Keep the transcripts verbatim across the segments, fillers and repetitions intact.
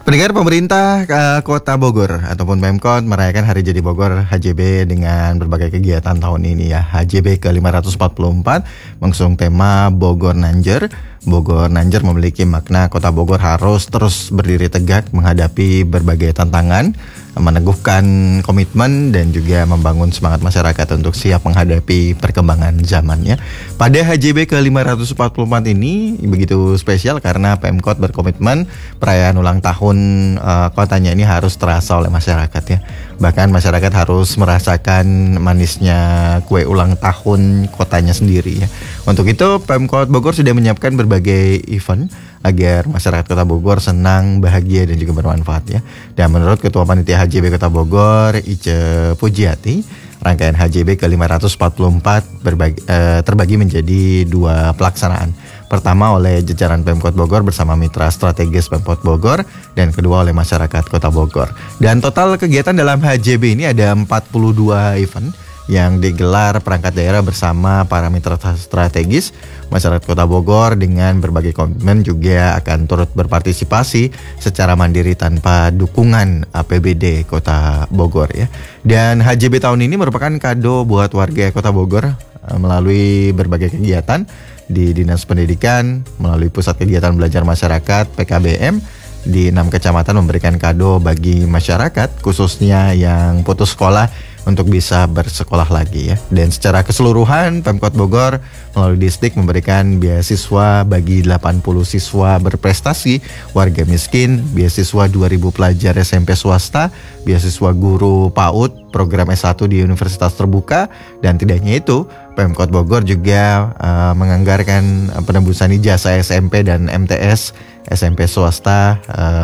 Pendengar, pemerintah uh, Kota Bogor ataupun Pemkot merayakan Hari Jadi Bogor H J B dengan berbagai kegiatan tahun ini ya. H J B ke lima ratus empat puluh empat mengusung tema Bogor Nanjer. Bogor Nanjer memiliki makna Kota Bogor harus terus berdiri tegak menghadapi berbagai tantangan, meneguhkan komitmen dan juga membangun semangat masyarakat untuk siap menghadapi perkembangan zamannya. Pada H J B ke lima ratus empat puluh empat ini begitu spesial karena Pemkot berkomitmen perayaan ulang tahun uh, kotanya ini harus terasa oleh masyarakat ya. Bahkan masyarakat harus merasakan manisnya kue ulang tahun kotanya sendiri ya. Untuk itu Pemkot Bogor sudah menyiapkan berbagai event agar masyarakat Kota Bogor senang, bahagia dan juga bermanfaat ya. Dan menurut Ketua Panitia H J B Kota Bogor, Ice Pujiati, rangkaian H J B ke lima ratus empat puluh empat berbagi, eh, terbagi menjadi dua pelaksanaan. Pertama oleh jajaran Pemkot Bogor bersama mitra strategis Pemkot Bogor, dan kedua oleh masyarakat Kota Bogor. Dan total kegiatan dalam H J B ini ada empat puluh dua event yang digelar perangkat daerah bersama para mitra strategis masyarakat Kota Bogor dengan berbagai komitmen juga akan turut berpartisipasi secara mandiri tanpa dukungan A P B D Kota Bogor ya. Dan H J B tahun ini merupakan kado buat warga Kota Bogor melalui berbagai kegiatan di Dinas Pendidikan, melalui Pusat Kegiatan Belajar Masyarakat P K B M di enam kecamatan memberikan kado bagi masyarakat khususnya yang putus sekolah untuk bisa bersekolah lagi ya. Dan secara keseluruhan Pemkot Bogor melalui Disdik memberikan beasiswa bagi delapan puluh siswa berprestasi, warga miskin, beasiswa dua ribu pelajar S M P swasta, beasiswa guru PAUD, program S satu di Universitas Terbuka, dan tidak hanya itu, Pemkot Bogor juga uh, menganggarkan penembusan ijazah S M P dan M T S S M P swasta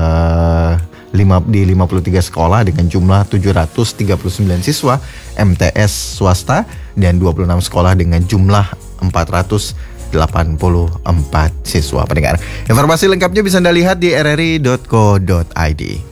uh, di lima puluh tiga sekolah dengan jumlah tujuh ratus tiga puluh sembilan siswa, M T S swasta, dan dua puluh enam sekolah dengan jumlah empat ratus delapan puluh empat siswa. Pendengar, informasi lengkapnya bisa Anda lihat di r r i dot co dot i d.